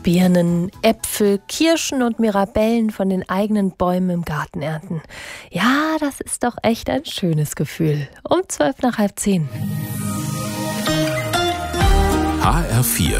Birnen, Äpfel, Kirschen und Mirabellen von den eigenen Bäumen im Garten ernten. Ja, das ist doch echt ein schönes Gefühl. Um 10:55. HR4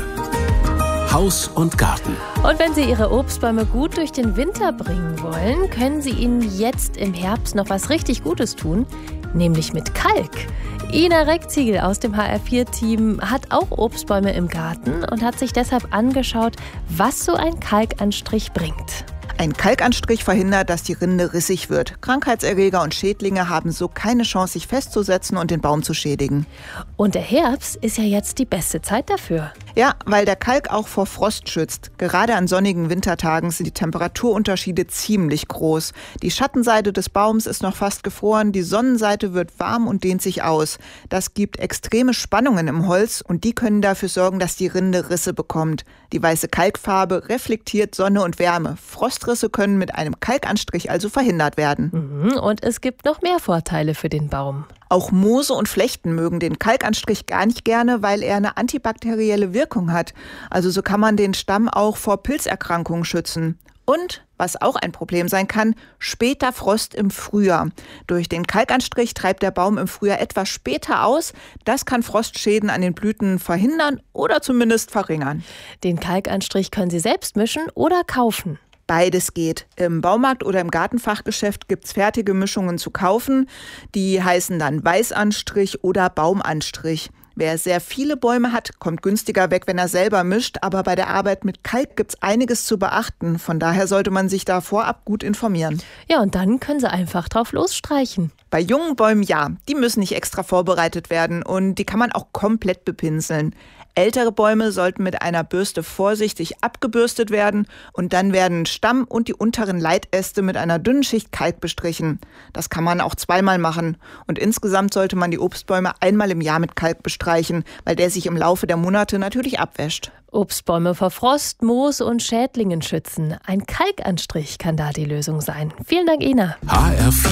Haus und Garten. Und wenn Sie Ihre Obstbäume gut durch den Winter bringen wollen, können Sie ihnen jetzt im Herbst noch was richtig Gutes tun, nämlich mit Kalk. Ina Reckziegel aus dem HR4-Team hat auch Obstbäume im Garten und hat sich deshalb angeschaut, was so ein Kalkanstrich bringt. Ein Kalkanstrich verhindert, dass die Rinde rissig wird. Krankheitserreger und Schädlinge haben so keine Chance, sich festzusetzen und den Baum zu schädigen. Und der Herbst ist ja jetzt die beste Zeit dafür. Ja, weil der Kalk auch vor Frost schützt. Gerade an sonnigen Wintertagen sind die Temperaturunterschiede ziemlich groß. Die Schattenseite des Baums ist noch fast gefroren, die Sonnenseite wird warm und dehnt sich aus. Das gibt extreme Spannungen im Holz und die können dafür sorgen, dass die Rinde Risse bekommt. Die weiße Kalkfarbe reflektiert Sonne und Wärme. Frostrisse können mit einem Kalkanstrich also verhindert werden. Und es gibt noch mehr Vorteile für den Baum. Auch Moose und Flechten mögen den Kalkanstrich gar nicht gerne, weil er eine antibakterielle Wirkung hat. Also so kann man den Stamm auch vor Pilzerkrankungen schützen. Und, was auch ein Problem sein kann, später Frost im Frühjahr. Durch den Kalkanstrich treibt der Baum im Frühjahr etwas später aus. Das kann Frostschäden an den Blüten verhindern oder zumindest verringern. Den Kalkanstrich können Sie selbst mischen oder kaufen. Beides geht. Im Baumarkt oder im Gartenfachgeschäft gibt es fertige Mischungen zu kaufen. Die heißen dann Weißanstrich oder Baumanstrich. Wer sehr viele Bäume hat, kommt günstiger weg, wenn er selber mischt. Aber bei der Arbeit mit Kalk gibt es einiges zu beachten. Von daher sollte man sich da vorab gut informieren. Ja, und dann können Sie einfach drauf losstreichen. Bei jungen Bäumen ja, die müssen nicht extra vorbereitet werden und die kann man auch komplett bepinseln. Ältere Bäume sollten mit einer Bürste vorsichtig abgebürstet werden und dann werden Stamm und die unteren Leitäste mit einer dünnen Schicht Kalk bestrichen. Das kann man auch zweimal machen und insgesamt sollte man die Obstbäume einmal im Jahr mit Kalk bestreichen, weil der sich im Laufe der Monate natürlich abwäscht. Obstbäume vor Frost, Moos und Schädlingen schützen. Ein Kalkanstrich kann da die Lösung sein. Vielen Dank, Ina. HR4